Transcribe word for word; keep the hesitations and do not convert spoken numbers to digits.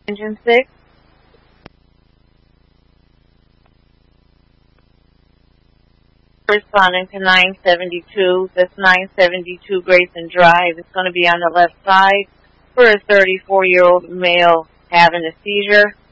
Engine six. Responding to nine seventy-two. That's nine seventy-two Grayson Drive. It's going to be on the left side for a thirty-four-year-old male having a seizure.